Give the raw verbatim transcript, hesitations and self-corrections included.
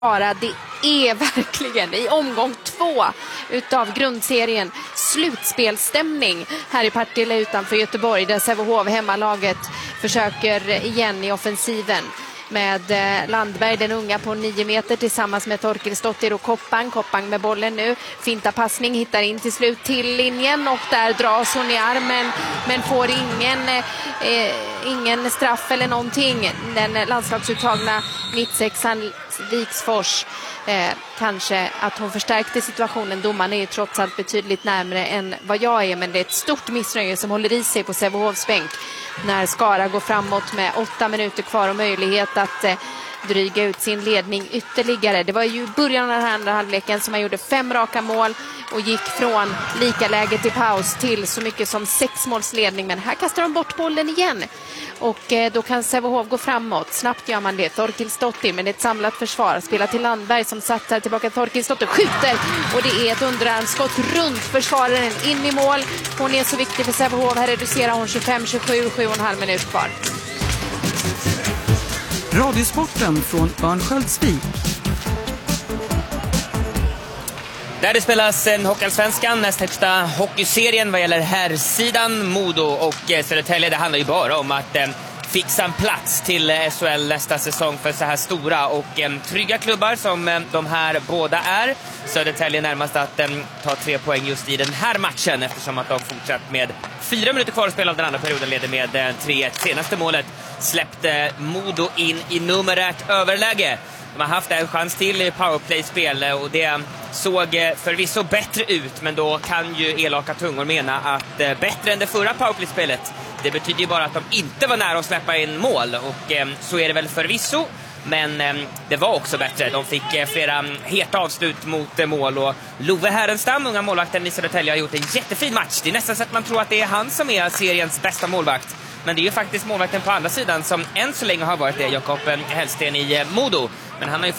Bara det är verkligen i omgång två utav grundserien slutspelstämning här i Partille utanför Göteborg, där Sävehof, hemmalaget, försöker igen i offensiven med Landberg, den unga, på nio meter tillsammans med Torkelsdottir och Koppang. Koppang med bollen nu, finta passning, hittar in till slut till linjen och där dras hon i armen men får ingen eh, ingen straff eller någonting. Den landslagsuttagna mittsexan Viksfors, eh, kanske att hon förstärkte situationen. Domaren är ju trots allt betydligt närmare än vad jag är, men det är ett stort missnöje som håller i sig på Sävehofs bänk när Skara går framåt med åtta minuter kvar och möjlighet att eh, dryga ut sin ledning ytterligare. Det var ju början av den här andra halvleken som man gjorde fem raka mål och gick från lika läge till paus till så mycket som sex måls ledning. Men här kastar de bort bollen igen. Och eh, då kan Sävehof gå framåt. Snabbt gör man det. Torkelsdottir med ett samlat försvar. Spelar till Landberg som satsar tillbaka. Torkelsdottir skjuter. Och det är ett underarmskott runt försvararen in i mål. Hon är så viktig för Sävehof. Här reducerar hon tjugofem tjugosju, sju och en halv minut kvar. Radiosporten från Örnsköldsvik. Där det spelas en Hockeyallsvenskan, näst högsta hockeyserien vad gäller herrsidan. Modo och Södertälje, det handlar ju bara om att eh, fixa en plats till S H L nästa säsong för så här stora och eh, trygga klubbar som eh, de här båda är. Södertälje närmast att eh, ta tre poäng just i den här matchen, eftersom att de fortsatt med fyra minuter kvar att spela av den andra perioden leder med eh, tre ett. Senaste målet släppte Modo in i numerärt överläge. De har haft en chans till i powerplay-spel och det såg förvisso bättre ut, men då kan ju elaka tungor mena att bättre än det förra powerplay-spelet, det betyder ju bara att de inte var nära att släppa in mål, och eh, så är det väl förvisso, men eh, det var också bättre. De fick eh, flera heta avslut mot eh, mål, och Love Härenstam, unga målvakten i Södertälje, har gjort en jättefin match. Det är nästan så att man tror att det är han som är seriens bästa målvakt. Men det är ju faktiskt målvakten på andra sidan som än så länge har varit det, Jakob Hellsten i Modo. Men han har ju